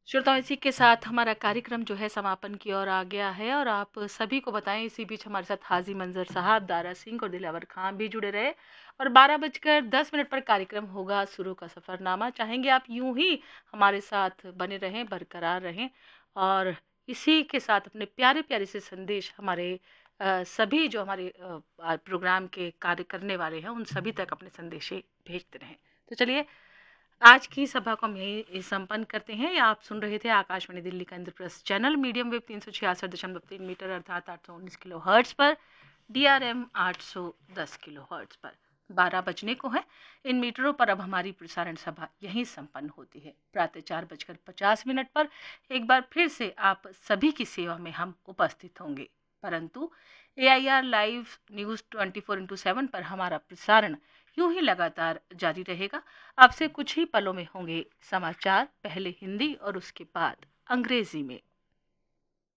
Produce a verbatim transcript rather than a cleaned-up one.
श्रोताओं, इसी के साथ हमारा कार्यक्रम जो है समापन की ओर आ गया है और आप सभी को बताएं, इसी बीच हमारे साथ हाजी मंजर साहब, दारा सिंह और दिलावर खान भी जुड़े रहे और बारह बजकर दस मिनट पर कार्यक्रम होगा शुरू का सफ़रनामा। चाहेंगे आप यूं ही हमारे साथ बने रहें, बरकरार रहें और इसी के साथ अपने प्यारे प्यारे से संदेश हमारे अ, सभी जो हमारे अ, आ- प्रोग्राम के कार्य करने वाले हैं उन सभी तक अपने संदेशे भेजते रहें। तो चलिए, आज की सभा को हम यही संपन्न करते हैं। आप सुन रहे थे आकाशवाणी दिल्ली का इंद्रप्रस्थ चैनल मीडियम वेव तीन सौ छियासठ दशमलव तीन मीटर अर्थात आठ सौ उन्नीस किलो हर्ट्स पर, डी आर एम आठ सौ दस किलो हर्ट्स पर। बारह बजने को है। इन मीटरों पर अब हमारी प्रसारण सभा यहीं संपन्न होती है। प्रातः चार बजकर पचास मिनट पर एक बार फिर से आप सभी की सेवा में हम उपस्थित होंगे, परंतु ए I R live news twenty four into seven पर हमारा प्रसारण यूं ही लगातार जारी रहेगा। आपसे कुछ ही पलों में होंगे समाचार, पहले हिंदी और उसके बाद अंग्रेजी में।